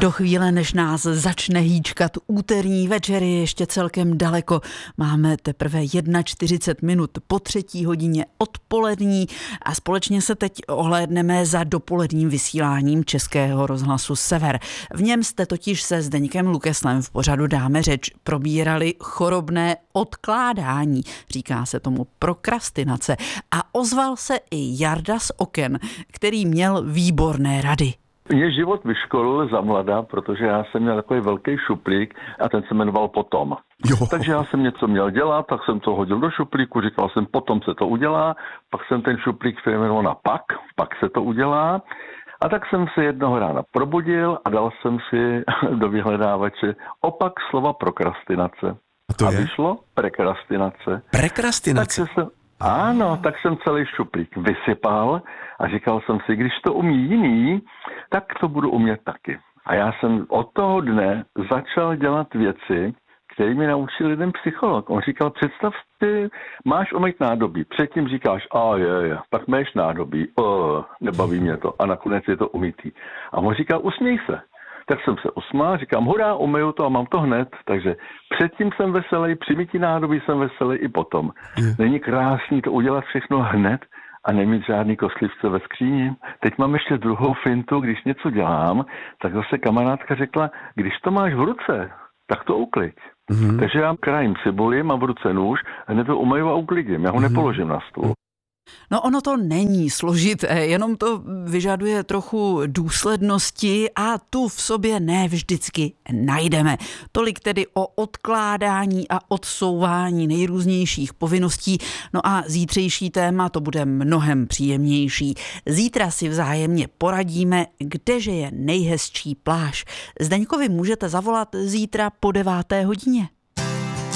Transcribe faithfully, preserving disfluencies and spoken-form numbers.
Do chvíle, než nás začne hýčkat úterní večer, je ještě celkem daleko. Máme teprve čtyřicet jedna minut po třetí hodině odpolední a společně se teď ohlédneme za dopoledním vysíláním Českého rozhlasu Sever. V něm jste totiž se Zdeňkem Lukeslem v pořadu Dáme řeč probírali chorobné odkládání. Říká se tomu prokrastinace. A ozval se i Jarda z Oken, který měl výborné rady. Mě život vyškolil za mladá, protože já jsem měl takový velký šuplík a ten se jmenoval Potom. Jo. Takže já jsem něco měl dělat, tak jsem to hodil do šuplíku, říkal jsem, potom se to udělá, pak jsem ten šuplík přejmenoval na pak, pak se to udělá. A tak jsem se jednoho rána probudil a dal jsem si do vyhledávače opak slova prokrastinace. A to a je? vyšlo prekrastinace. Prekrastinace? Takže jsem, ano, tak jsem celý šuplík vysypal a říkal jsem si, když to umí jiný, tak to budu umět taky. A já jsem od toho dne začal dělat věci, které mi naučil jeden psycholog. On říkal, představ si, máš umýt nádobí. Předtím říkáš, a je, je, pak máš nádobí, o, nebaví mě to. A nakonec je to umytý. A on říkal, usměj se. Tak jsem se usmál, říkám, hurá, umyju to a mám to hned. Takže předtím jsem veselý, při mytí nádobí jsem veselý i potom. Je. Není krásný to udělat všechno hned a nemít žádný koslivce ve skříni. Teď mám ještě druhou fintu, když něco dělám, tak zase kamarádka řekla, když to máš v ruce, tak to ukliď. Mm-hmm. Takže já krajím cibuli, mám v ruce nůž, hned to umyju a uklidím. Já ho mm-hmm. nepoložím na stůl. No ono to není složité, jenom to vyžaduje trochu důslednosti a tu v sobě ne vždycky najdeme. Tolik tedy o odkládání a odsouvání nejrůznějších povinností. No a zítřejší téma to bude mnohem příjemnější. Zítra si vzájemně poradíme, kdeže je nejhezčí pláž. Zdeňkovi můžete zavolat zítra po deváté hodině.